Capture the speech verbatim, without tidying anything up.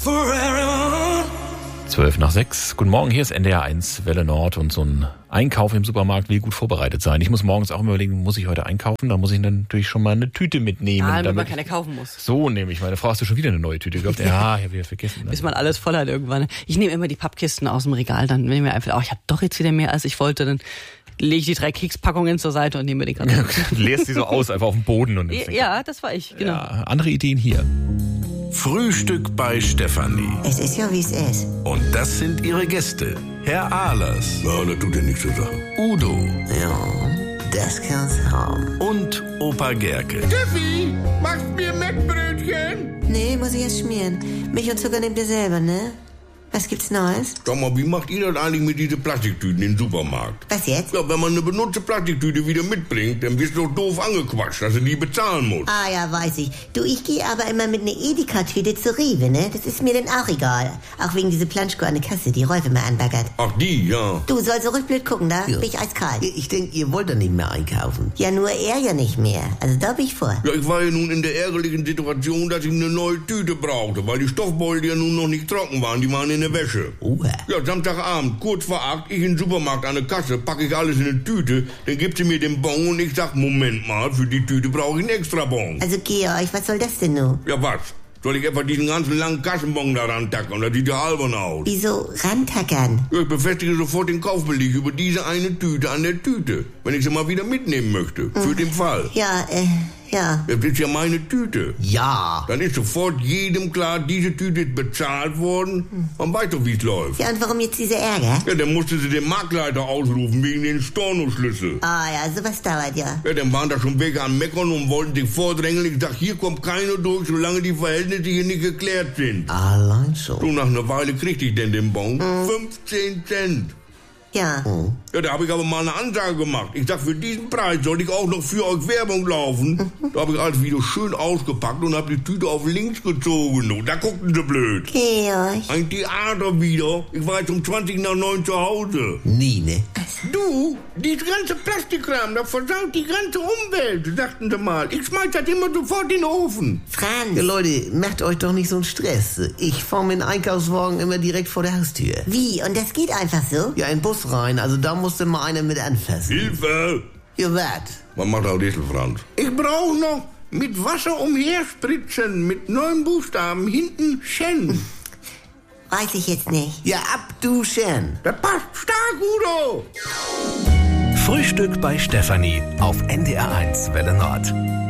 Zwölf nach sechs. Guten Morgen, hier ist N D R eins, Welle Nord, und so ein Einkauf im Supermarkt will gut vorbereitet sein. Ich muss morgens auch immer überlegen, muss ich heute einkaufen? Da muss ich dann natürlich schon mal eine Tüte mitnehmen. Ah, damit, damit man keine kaufen muss. So nehme ich. Meine Frau, hast du schon wieder eine neue Tüte gehabt? Ja, ich habe wieder vergessen. Bis man alles voll hat irgendwann. Ich nehme immer die Pappkisten aus dem Regal, dann nehme ich mir einfach, oh, ich habe doch jetzt wieder mehr, als ich wollte, dann lege ich die drei Kekspackungen zur Seite und nehme mir den Karton. Leerst die so aus, einfach auf dem Boden. Und Ja, das war ich, genau. Ja, andere Ideen hier. Frühstück bei Stefanie. Es ist ja, wie es ist. Und das sind ihre Gäste. Herr Ahlers. Ja, das tut ja nichts zur Sache. Udo. Ja, das kann's haben. Und Opa Gerke. Steffi, machst mir Mettbrötchen? Nee, muss ich erst schmieren. Milch und Zucker nehmt ihr selber, ne? Was gibt's Neues? Sag mal, wie macht ihr das eigentlich mit diesen Plastiktüten im Supermarkt? Was jetzt? Ja, wenn man eine benutzte Plastiktüte wieder mitbringt, dann wirst du doch doof angequatscht, dass du die bezahlen musst. Ah ja, weiß ich. Du, ich gehe aber immer mit einer Edeka-Tüte zur Rewe, ne? Das ist mir dann auch egal. Auch wegen dieser Planschko an der Kasse, die Rolf immer anbaggert. Ach, die, ja. Du sollst so rückblöd gucken, da Ja. bin ich eiskalt. Ich denke, ihr wollt doch nicht mehr einkaufen. Ja, nur er ja nicht mehr. Also da bin ich vor. Ja, ich war ja nun in der ärgerlichen Situation, dass ich eine neue Tüte brauchte, weil die Stoffbeutel ja nun noch nicht trocken waren, die waren in der Wäsche. Oha. Ja, Samstagabend, kurz vor acht, ich in den Supermarkt an der Kasse, packe ich alles in eine Tüte, dann gibt sie mir den Bon und ich sag, Moment mal, für die Tüte brauche ich einen extra Bon. Also Georg, was soll das denn nun? Ja, was? Soll ich etwa diesen ganzen langen Kassenbon da rantackern? Das sieht ja albern aus. Wieso rantackern? Ja, ich befestige sofort den Kaufbeleg über diese eine Tüte an der Tüte, wenn ich sie mal wieder mitnehmen möchte, für den Fall. Ja, äh, ja. Das ist ja meine Tüte. Ja. Dann ist sofort jedem klar, diese Tüte ist bezahlt worden. Man weiß doch, wie es läuft. Ja, und warum jetzt dieser Ärger? Ja, dann musste sie den Marktleiter ausrufen wegen den Stornoschlüssel. Ah ja, sowas dauert ja. Ja, dann waren da schon welche am Meckern und wollten sich vordrängeln. Ich sag, hier kommt keiner durch, solange die Verhältnisse hier nicht geklärt sind. Allein so. So, nach einer Weile kriegte ich denn den Bon. fünfzehn Cent. Ja. Ja, da habe ich aber mal eine Ansage gemacht. Ich sag, für diesen Preis soll ich auch noch für euch Werbung laufen. Da habe ich alles wieder schön ausgepackt und habe die Tüte auf links gezogen. Und da guckten sie blöd. Georg. Ein Theater wieder. Ich war jetzt um zwanzig nach neun zu Hause. Nie, ne? Du, dieses ganze Plastikkram, das versaut die ganze Umwelt, sagten sie mal. Ich schmeiß das immer sofort in den Ofen. Franz. Ja, Leute, macht euch doch nicht so einen Stress. Ich fahre mit dem Einkaufswagen immer direkt vor der Haustür. Wie? Und das geht einfach so? Ja, in den Bus rein, also da musste mal einer mit anfassen. Hilfe! Ja, wat? Was macht auch das, Franz? Ich brauche noch mit Wasser umherspritzen, mit neun Buchstaben, hinten Schen. Weiß ich jetzt nicht. Ja, abduschen. Das passt stark, Udo! Frühstück bei Stefanie auf N D R eins Welle Nord.